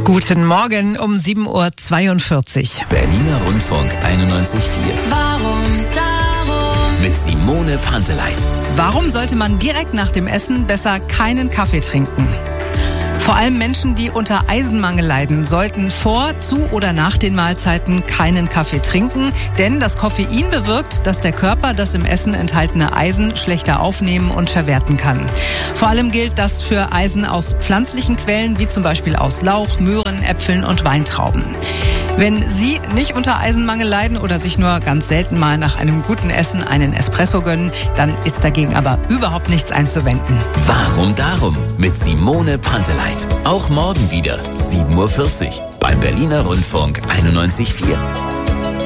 Guten Morgen um 7:42 Uhr. Berliner Rundfunk 91.4. Warum darum? Mit Simone Panteleit. Warum sollte man direkt nach dem Essen besser keinen Kaffee trinken? Vor allem Menschen, die unter Eisenmangel leiden, sollten vor, zu oder nach den Mahlzeiten keinen Kaffee trinken, denn das Koffein bewirkt, dass der Körper das im Essen enthaltene Eisen schlechter aufnehmen und verwerten kann. Vor allem gilt das für Eisen aus pflanzlichen Quellen, wie zum Beispiel aus Lauch, Möhren, Äpfeln und Weintrauben. Wenn Sie nicht unter Eisenmangel leiden oder sich nur ganz selten mal nach einem guten Essen einen Espresso gönnen, dann ist dagegen aber überhaupt nichts einzuwenden. Warum darum? Mit Simone Panteleit. Auch morgen wieder 7:40 Uhr beim Berliner Rundfunk 91.4.